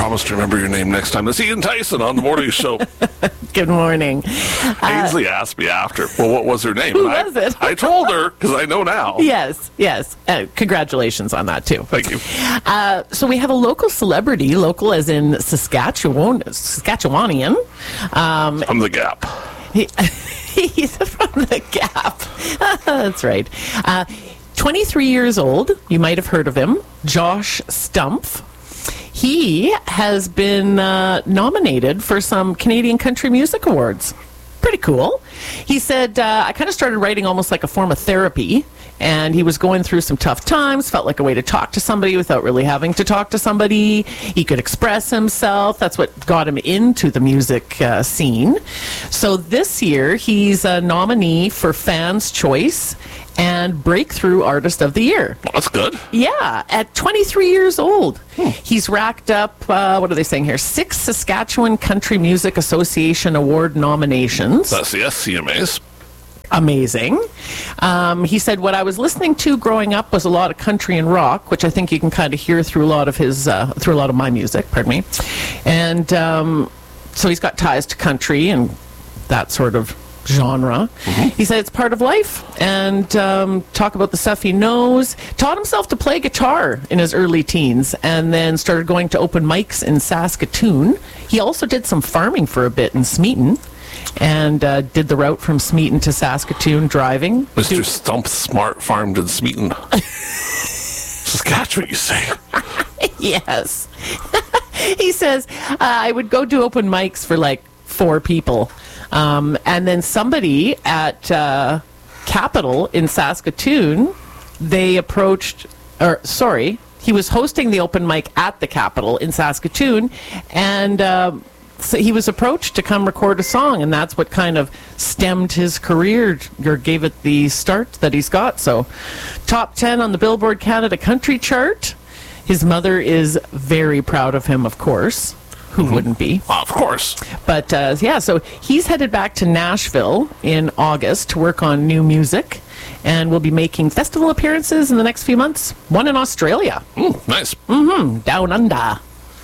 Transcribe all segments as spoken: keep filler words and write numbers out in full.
promise to remember your name next time. It's Ian Tyson on the morning show. Good morning. Ainsley uh, asked me after, well, what was her name? Who and was I, it? I told her, because I know now. Yes, yes. Uh, congratulations on that, too. Thank you. Uh, so we have a local celebrity, local as in Saskatchewan, Saskatchewanian. Um, From the Gap. He, he's from the Gap. That's right. Uh, twenty-three years old. You might have heard of him. Josh Stumpf. He has been uh, nominated for some Canadian Country Music Awards. Pretty cool. He said, uh, I kind of started writing almost like a form of therapy, and he was going through some tough times, felt like a way to talk to somebody without really having to talk to somebody. He could express himself. That's what got him into the music uh, scene. So this year, he's a nominee for Fans' Choice and Breakthrough Artist of the Year. Well, that's good. Yeah, at twenty-three years old. Hmm. He's racked up, uh, what are they saying here, six Saskatchewan Country Music Association Award nominations. That's the S C M As. Amazing. Um, he said, what I was listening to growing up was a lot of country and rock, which I think you can kind of hear through a lot of his, uh, through a lot of my music, pardon me. And um, so he's got ties to country and that sort of genre. Mm-hmm. He said it's part of life, and um, talk about the stuff he knows. Taught himself to play guitar in his early teens, and then started going to open mics in Saskatoon. He also did some farming for a bit in Smeaton, and uh, did the route from Smeaton to Saskatoon driving. Mister Do- Stump Smart farmed in Smeaton. Saskatchewan, you say? Yes. He says, uh, I would go do open mics for like four people. Um, and then somebody at uh, Capital in Saskatoon, they approached, or sorry, he was hosting the open mic at the Capital in Saskatoon, and um, so he was approached to come record a song, and that's what kind of stemmed his career, or gave it the start that he's got. So, top ten on the Billboard Canada Country Chart. His mother is very proud of him, of course. Who mm-hmm. wouldn't be? Of course. But, uh, yeah, so he's headed back to Nashville in August to work on new music, and will be making festival appearances in the next few months. One in Australia. Mm, nice. Mm-hmm. Down under.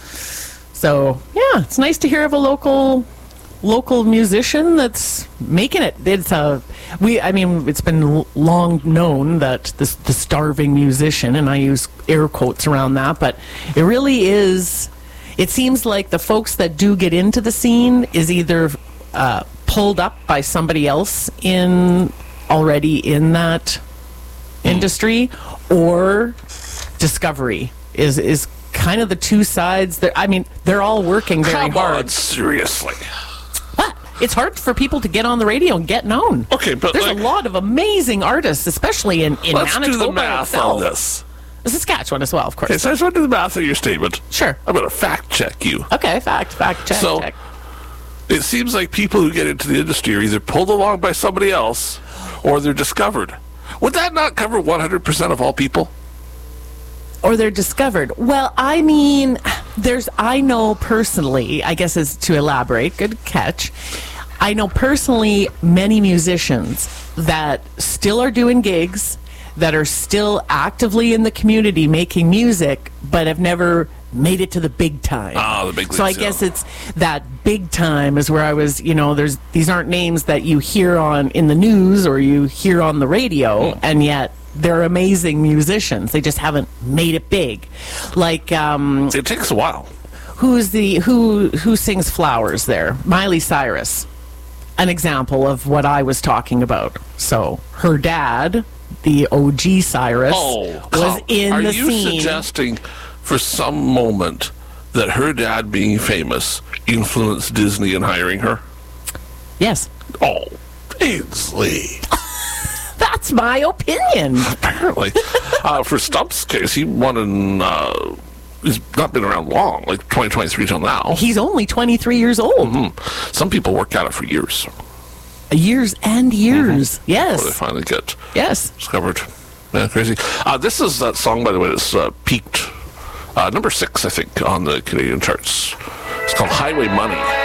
So, yeah, it's nice to hear of a local local musician that's making it. It's a, we, I mean, it's been l- long known that this, the starving musician, and I use air quotes around that, but it really is... It seems like the folks that do get into the scene is either uh, pulled up by somebody else in already in that mm. industry, or discovery is is kind of the two sides. That I mean, they're all working very Come hard. On, seriously. But it's hard for people to get on the radio and get known. Okay, but there's like, a lot of amazing artists, especially in, in let's Manitoba do the math itself. on this. Saskatchewan as well, of course. Okay, so I just want to do the math of your statement. Sure. I'm going to fact check you. Okay, fact, fact, check, so, check. It seems like people who get into the industry are either pulled along by somebody else, or they're discovered. Would that not cover one hundred percent of all people? Or they're discovered. Well, I mean, there's, I know personally, I guess is to elaborate, good catch. I know personally many musicians that still are doing gigs, that are still actively in the community making music, but have never made it to the big time. Oh, the big leagues. So I guess it's that big time is where I was, you know, there's these aren't names that you hear on in the news or you hear on the radio, mm. and yet they're amazing musicians. They just haven't made it big. Like um it takes a while. Who's the who who sings Flowers there? Miley Cyrus. An example of what I was talking about. So her dad, the O G Cyrus, oh, was in are the you scene. Suggesting for some moment that her dad being famous influenced Disney in hiring her? Yes. Oh, Ainsley. That's my opinion. Apparently. uh, for Stump's case, he won in... Uh, he's not been around long, like twenty twenty-three till now. He's only twenty-three years old. Mm-hmm. Some people work at it for years. Years and years. Mm-hmm. Yes. Before they finally get yes. discovered. Yeah, crazy. Uh, this is that song, by the way, that's uh, peaked uh, number six, I think, on the Canadian charts. It's called Highway Money.